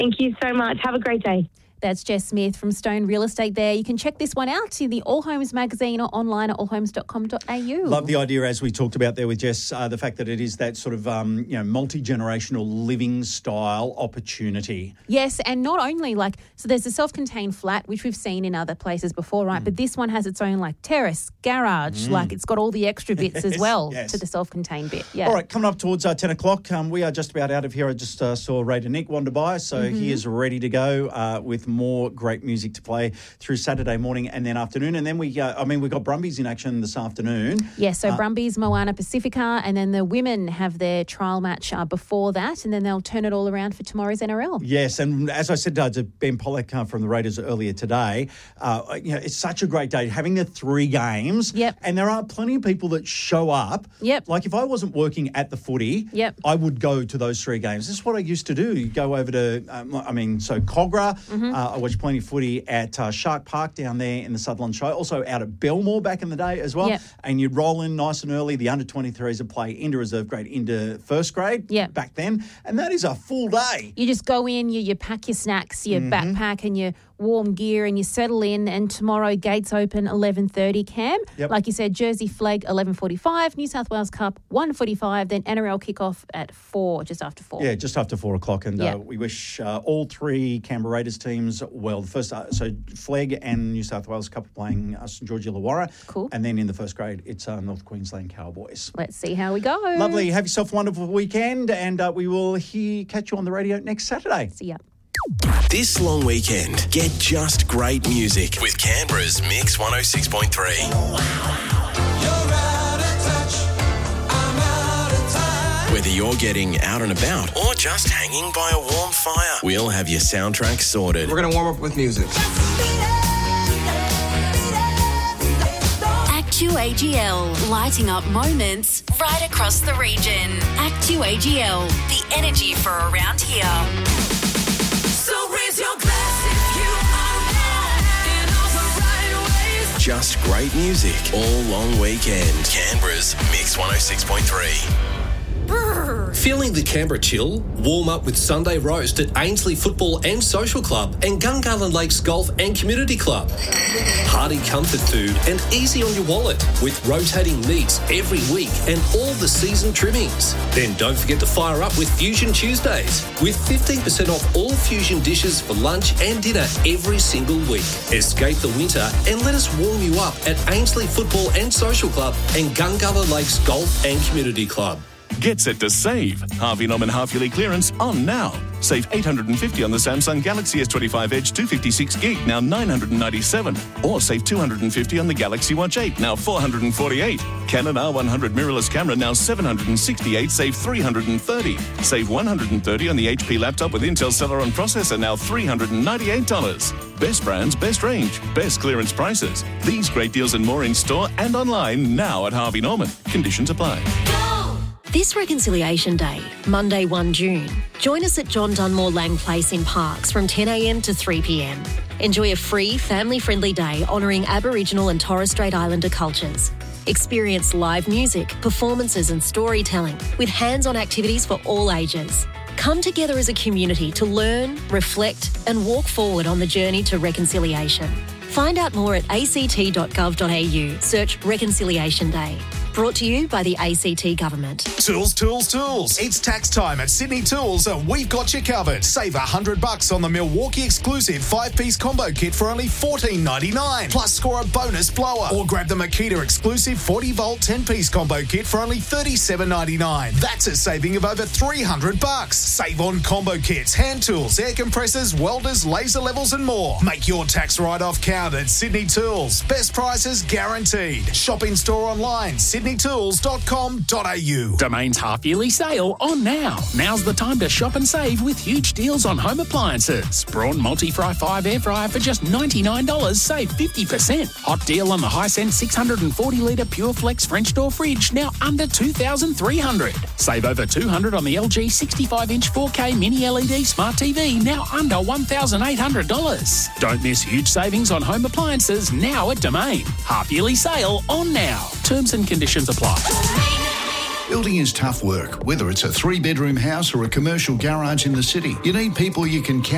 Thank you so much. Have a great day. That's Jess Smith from Stone Real Estate there. You can check this one out in the All Homes magazine or online at allhomes.com.au. Love the idea, as we talked about there with Jess, the fact that it is that sort of multi-generational living style opportunity. Yes, and not only so there's a self-contained flat, which we've seen in other places before, right? But this one has its own terrace, garage, it's got all the extra bits as well to the self-contained bit. Yeah. All right, coming up towards 10 o'clock, we are just about out of here. I just saw Raider Nick wander by, so he is ready to go with more great music to play through Saturday morning and then afternoon. And then we've got Brumbies in action this afternoon. Yeah, so Brumbies, Moana Pacifica, and then the women have their trial match before that, and then they'll turn it all around for tomorrow's NRL. Yes, and as I said to Ben Pollock from the Raiders earlier today, it's such a great day having the 3 games. Yep. And there are plenty of people that show up. Yep. Like if I wasn't working at the footy, I would go to those 3 games. This is what I used to do. You go over to, Cogra. I watched plenty of footy at Shark Park down there in the Sutherland Show, also out at Belmore back in the day as well. Yep. And you'd roll in nice and early. The under-23s would play into reserve grade, into first grade back then. And that is a full day. You just go in, you pack your snacks, your backpack and your warm gear, and you settle in, and tomorrow gates open 11:30, Cam. Yep. Like you said, Jersey Flag 11:45, New South Wales Cup 1:45, then NRL kickoff at 4, just after 4. Yeah, just after 4 o'clock. And we wish all 3 Canberra Raiders teams well. The first, so Flag and New South Wales Cup are playing St George Illawarra. Cool. And then in the first grade, it's North Queensland Cowboys. Let's see how we go. Lovely. Have yourself a wonderful weekend, and we will catch you on the radio next Saturday. See ya. This long weekend, get just great music with Canberra's Mix 106.3. Whether you're getting out and about or just hanging by a warm fire, we'll have your soundtrack sorted. We're going to warm up with music. Actu AGL, lighting up moments right across the region. Actu AGL, the energy for around here. So raise your glass if you are in all the right ways. Just great music all long weekend. Canberra's Mix 106.3. Feeling the Canberra chill? Warm up with Sunday Roast at Ainsley Football and Social Club and Gungahlin Lakes Golf and Community Club. Hearty comfort food and easy on your wallet with rotating meats every week and all the season trimmings. Then don't forget to fire up with Fusion Tuesdays with 15% off all fusion dishes for lunch and dinner every single week. Escape the winter and let us warm you up at Ainsley Football and Social Club and Gungahlin Lakes Golf and Community Club. Get set to save. Harvey Norman half-yearly clearance on now. Save $850 on the Samsung Galaxy S25 Edge 256 gig, now $997. Or save $250 on the Galaxy Watch 8, now $448. Canon R100 mirrorless camera, now $768, save $330. Save $130 on the HP laptop with Intel Celeron processor, now $398. Best brands, best range, best clearance prices. These great deals and more in store and online now at Harvey Norman. Conditions apply. This Reconciliation Day, Monday 1 June, join us at John Dunmore Lang Place in Parks from 10 a.m. to 3 p.m. Enjoy a free, family-friendly day honouring Aboriginal and Torres Strait Islander cultures. Experience live music, performances and storytelling with hands-on activities for all ages. Come together as a community to learn, reflect and walk forward on the journey to reconciliation. Find out more at act.gov.au. Search Reconciliation Day. Brought to you by the ACT Government. Tools, tools, tools. It's tax time at Sydney Tools and we've got you covered. Save $100 on the Milwaukee exclusive 5-piece combo kit for only $14.99. Plus score a bonus blower. Or grab the Makita exclusive 40-volt 10-piece combo kit for only $37.99. That's a saving of over $300. Save on combo kits, hand tools, air compressors, welders, laser levels and more. Make your tax write-off count at Sydney Tools. Best prices guaranteed. Shop in store online, sydneytools.com.au. Domain's half-yearly sale on now. Now's the time to shop and save with huge deals on home appliances. Braun Multi-Fry 5 air fryer for just $99, save 50%. Hot deal on the Hisense 640-litre Pure Flex French door fridge, now under $2,300. Save over $200 on the LG 65-inch 4K mini LED smart TV, now under $1,800. Don't miss huge savings on home appliances now at Domain. Half-yearly sale on now. Terms and conditions apply. Building is tough work, whether it's a 3-bedroom house or a commercial garage in the city. You need people you can count